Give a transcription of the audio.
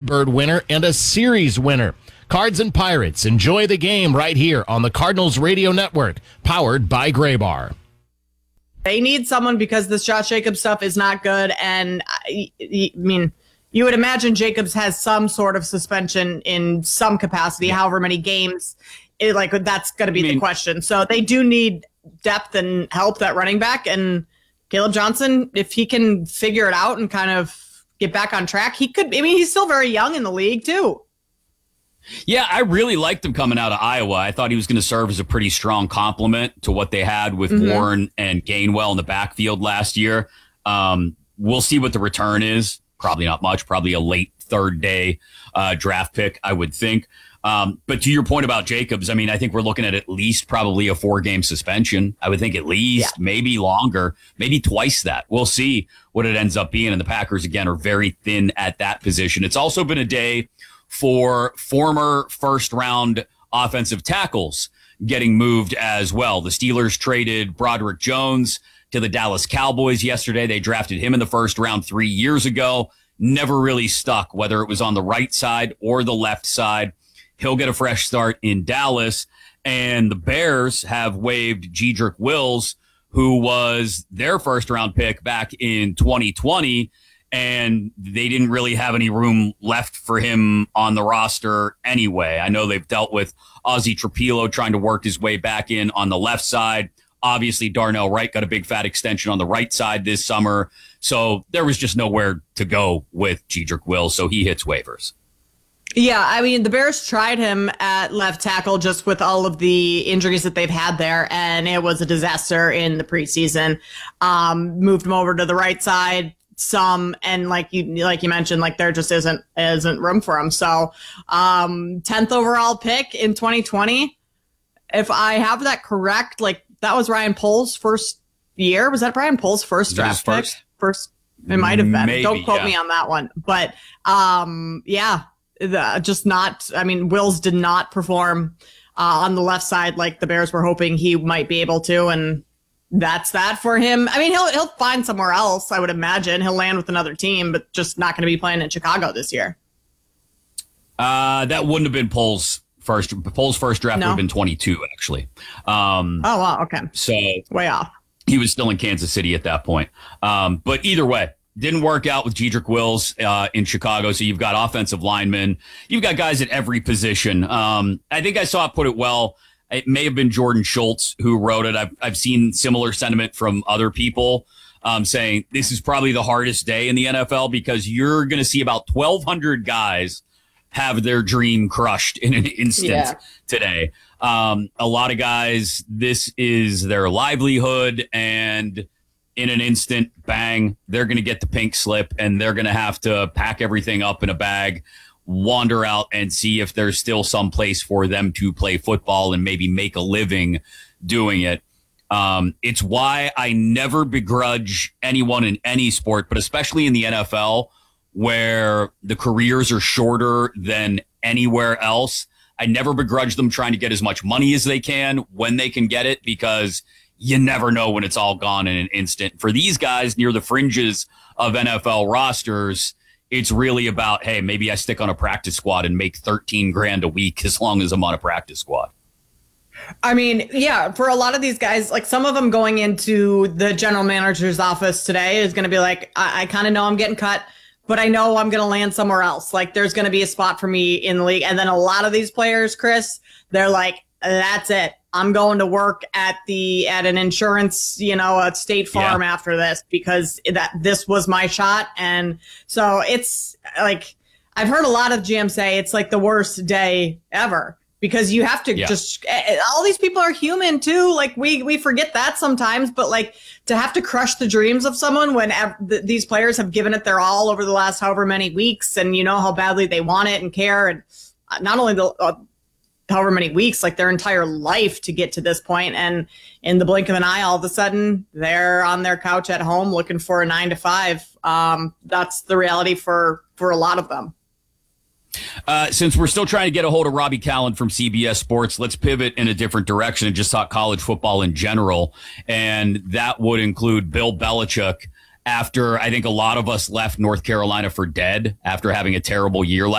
Thunderbird winner and a series winner. Cards and Pirates, enjoy the game right here on the Cardinals Radio Network, powered by Graybar. They need someone because this Josh Jacobs stuff is not good. And I mean, you would imagine Jacobs has some sort of suspension in some capacity, however many games. That's going to be the question. So they do need depth and help, that running back. And Caleb Johnson, if he can figure it out and kind of get back on track, he could. I mean, he's still very young in the league, too. Yeah, I really liked him coming out of Iowa. I thought he was going to serve as a pretty strong complement to what they had with Warren and Gainwell in the backfield last year. We'll see what the return is. Probably not much, probably a late third day draft pick, I would think. But to your point about Jacobs, I mean, I think we're looking at least probably a 4-game suspension. I would think at least, maybe longer, maybe twice that. We'll see what it ends up being. And the Packers, again, are very thin at that position. It's also been a day for former first-round offensive tackles getting moved as well. The Steelers traded Broderick Jones to the Dallas Cowboys yesterday. They drafted him in the first round 3 years ago. Never really stuck, whether it was on the right side or the left side. He'll get a fresh start in Dallas. And the Bears have waived Jedrick Wills, who was their first-round pick back in 2020. And they didn't really have any room left for him on the roster anyway. I know they've dealt with Ozzie Trapilo trying to work his way back in on the left side. Obviously, Darnell Wright got a big fat extension on the right side this summer. So there was just nowhere to go with Jedrick Wills, so he hits waivers. Yeah, I mean, the Bears tried him at left tackle just with all of the injuries that they've had there, and it was a disaster in the preseason. Moved him over to the right side. And like you mentioned, like there just isn't room for him. So 10th overall pick in 2020. If I have that correct, like that was Ryan Pohl's first year. Was that Ryan Pohl's first draft pick? First, it might have been. Maybe, don't quote me on that one. But Wills did not perform on the left side like the Bears were hoping he might be able to, and that's that for him. I mean, he'll find somewhere else, I would imagine. He'll land with another team, but just not going to be playing in Chicago this year. That wouldn't have been Pohl's first draft. Would have been 22, actually. Oh, wow. Okay. So way off. He was still in Kansas City at that point. But either way, didn't work out with Jedrick Wills in Chicago. So you've got offensive linemen. You've got guys at every position. I think I saw it put it well. It may have been Jordan Schultz who wrote it. I've seen similar sentiment from other people saying this is probably the hardest day in the NFL because you're going to see about 1,200 guys have their dream crushed in an instant today. A lot of guys, this is their livelihood, and in an instant, bang, they're going to get the pink slip and they're going to have to pack everything up in a bag, wander out and see if there's still some place for them to play football and maybe make a living doing it. It's why I never begrudge anyone in any sport, but especially in the NFL, where the careers are shorter than anywhere else. I never begrudge them trying to get as much money as they can when they can get it, because you never know when it's all gone in an instant. For these guys near the fringes of NFL rosters, it's really about, hey, maybe I stick on a practice squad and make $13,000 a week as long as I'm on a practice squad. I mean, yeah, for a lot of these guys, like some of them going into the general manager's office today is going to be like, I kind of know I'm getting cut, but I know I'm going to land somewhere else. Like there's going to be a spot for me in the league. And then a lot of these players, Chris, they're like, that's it. I'm going to work at an insurance, a State Farm after this, because this was my shot. And so it's like, I've heard a lot of GMs say it's like the worst day ever, because you have to just, all these people are human too. Like we forget that sometimes, but like to have to crush the dreams of someone when these players have given it their all over the last however many weeks, and you know how badly they want it and care. And not only however many weeks, like their entire life to get to this point. And in the blink of an eye, all of a sudden they're on their couch at home looking for a 9-to-5. That's the reality for a lot of them. Since we're still trying to get a hold of Robbie Callan from CBS Sports, let's pivot in a different direction and just talk college football in general. And that would include Bill Belichick. After I think a lot of us left North Carolina for dead after having a terrible year